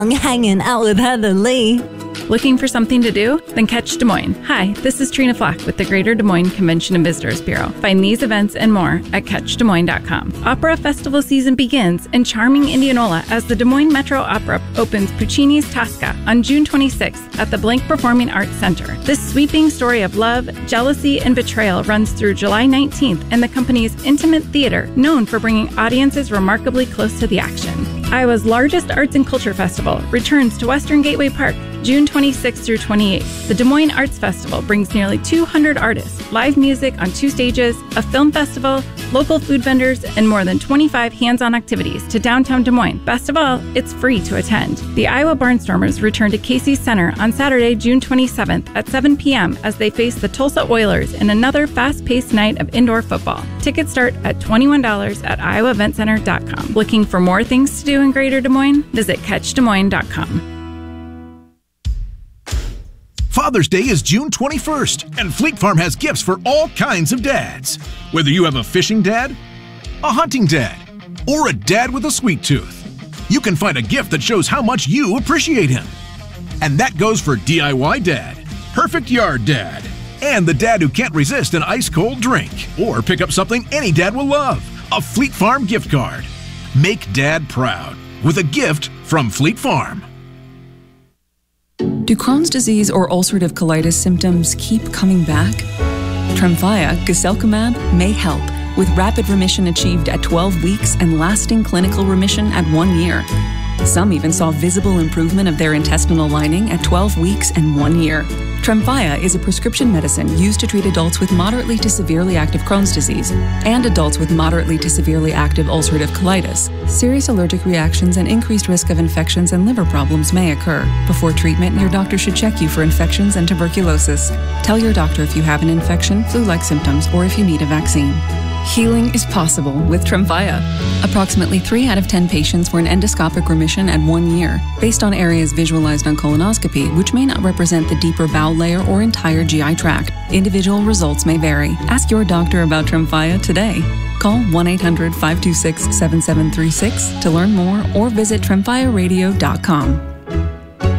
hanging out with Heather Lee. Looking for something to do? Then catch Des Moines. Hi, this is Trina Flack with the Greater Des Moines Convention and Visitors Bureau. Find these events and more at CatchDesMoines.com. Opera festival season begins in charming Indianola as the Des Moines Metro Opera opens Puccini's Tosca on June 26th at the Blank Performing Arts Center. This sweeping story of love, jealousy, and betrayal runs through July 19th in the company's intimate theater, known for bringing audiences remarkably close to the action. Iowa's largest arts and culture festival returns to Western Gateway Park June 26th through 28th. The Des Moines Arts Festival brings nearly 200 artists, live music on 2 stages, a film festival, local food vendors, and more than 25 hands-on activities to downtown Des Moines. Best of all, it's free to attend. The Iowa Barnstormers return to Casey's Center on Saturday, June 27th at 7 p.m. as they face the Tulsa Oilers in another fast-paced night of indoor football. Tickets start at $21 at iowaeventcenter.com. Looking for more things to do in Greater Des Moines? Visit CatchDesMoines.com. Father's Day is June 21st, and Fleet Farm has gifts for all kinds of dads. Whether you have a fishing dad, a hunting dad, or a dad with a sweet tooth, you can find a gift that shows how much you appreciate him. And that goes for DIY dad, perfect yard dad, and the dad who can't resist an ice-cold drink. Or pick up something any dad will love, a Fleet Farm gift card. Make dad proud with a gift from Fleet Farm. Do Crohn's disease or ulcerative colitis symptoms keep coming back? Tremfya, guselkumab, may help, with rapid remission achieved at 12 weeks and lasting clinical remission at 1 year. Some even saw visible improvement of their intestinal lining at 12 weeks and 1 year. Tremfya is a prescription medicine used to treat adults with moderately to severely active Crohn's disease and adults with moderately to severely active ulcerative colitis. Serious allergic reactions and increased risk of infections and liver problems may occur. Before treatment, your doctor should check you for infections and tuberculosis. Tell your doctor if you have an infection, flu-like symptoms, or if you need a vaccine. Healing is possible with Tremfya. Approximately 3 out of 10 patients were in endoscopic remission at 1 year, based on areas visualized on colonoscopy, which may not represent the deeper bowel layer or entire GI tract. Individual results may vary. Ask your doctor about Tremfya today. Call 1-800-526-7736 to learn more or visit tremfyaradio.com.